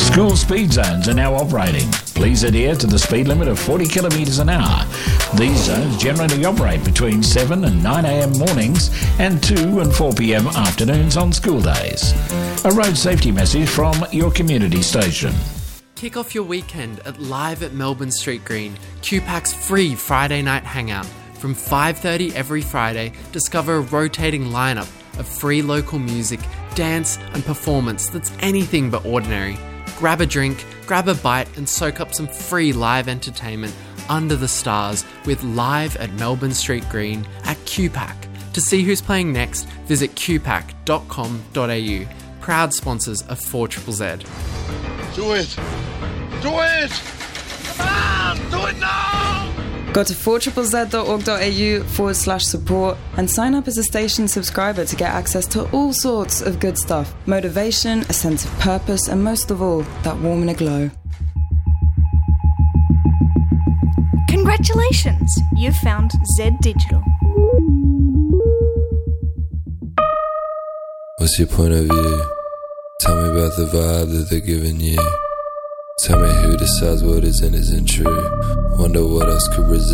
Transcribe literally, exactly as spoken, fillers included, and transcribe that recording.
School speed zones are now operating. Please adhere to the speed limit of forty kilometres an hour. These zones generally operate between seven and nine a.m. mornings and two and four p.m. afternoons on school days. A road safety message from your community station. Kick off your weekend at Live at Melbourne Street Green, Q PAC's free Friday night hangout. From five thirty every Friday, discover a rotating lineup of free local music, dance and performance that's anything but ordinary. Grab a drink, grab a bite and soak up some free live entertainment under the stars with Live at Melbourne Street Green at Q PAC. To see who's playing next, visit q pac dot com dot a u. Proud sponsors of four Z Z Z. Do it! Do it! Come on! Do it now! Go to four z z dot org dot a u forward slash support and sign up as a station subscriber to get access to all sorts of good stuff. Motivation, a sense of purpose, and most of all, that warm inner glow. Congratulations! You've found Z Digital. What's your point of view? Tell me about the vibe that they're giving you. Tell me who decides what is and isn't true. Wonder what else could resist